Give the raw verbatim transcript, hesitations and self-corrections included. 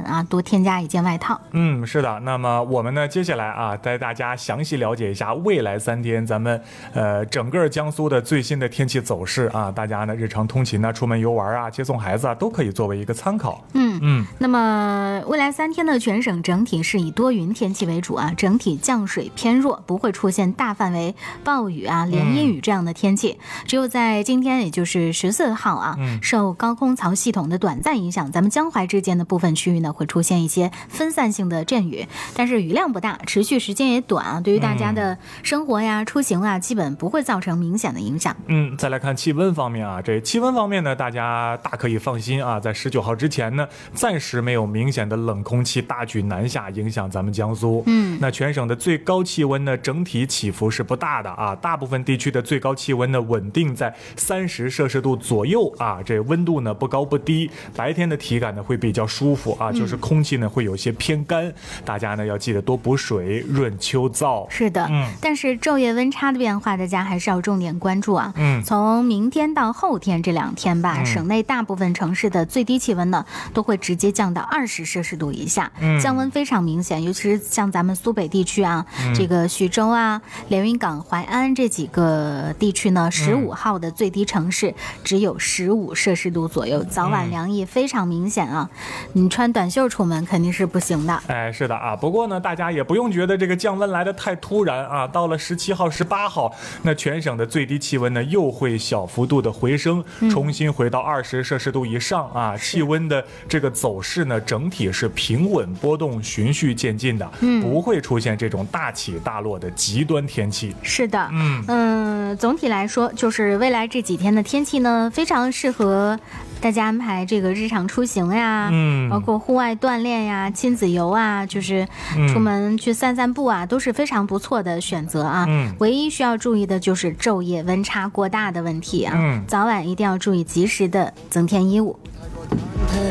们啊多添加一件外套。 嗯，是的。那么我们呢，接下来啊，带大家详细了解一下未来三天咱们呃整个江苏的最新的天气走势啊，大家呢日常通勤呢、出门游玩啊、接送孩子啊，都可以作为一个参考。 嗯嗯。 那么未来三天呢，全省整体是以多云天气为主啊，整体降水偏弱，不会出现大范围暴雨啊、连阴雨这样的天气。嗯、只有在今天，也就是十四号啊，嗯、受高空槽系统的短暂影响，咱们江淮之间的部分区域呢会出现一些分散性的阵雨，但是雨量不大，持续时间也短啊，对于大家的生活呀、出行啊，基本不会造成明显的影响。 嗯，再来看气温方面啊，这气温方面呢，大家大可以放心啊，在十九号之前呢，暂时没有明显的冷空气大举南下影响咱们江苏。 嗯， 那全省的最高气温呢，整体起伏是不大的啊，大部分地区的最高气温呢稳定在三十摄氏度左右啊，这温度呢不高不低，白天的体感呢会比较舒服啊，就是空气呢会有些偏干，嗯、大家呢要记得多补水，润秋燥。 是的，嗯，但是昼夜温差的变化，大家还是要重点关注啊。 嗯， 从明天到后天这两天吧，嗯、省内大部分城市的最低气温呢都会直接降到二十摄氏度以下，嗯、降温非常明显，尤其是像咱们苏北地区啊，嗯、这个徐州啊、连云港、淮安这几个地区呢，十五号的最低城市只有十五摄氏度左右，早晚凉意非常明显啊。你穿短袖出门肯定是不行的。 哎，是的啊。不过呢，大家也不用觉得这个降温来得太突然啊。到了十七号、十八号，那全省的最低气温呢又会小幅度的回升，重新回到二十摄氏度以上啊。气温的这个走势呢，整体是平稳波动、循序渐进的，嗯、不会出现这种大起大落的极端天气。 是的，嗯嗯、呃，总体来说，就是未来这几天的天气呢，非常适合大家安排这个日常出行呀，嗯，包括户外锻炼呀、亲子游啊，就是出门去散散步啊，嗯、都是非常不错的选择啊。嗯，唯一需要注意的就是昼夜温差过大的问题啊，嗯、早晚一定要注意及时的增添衣物。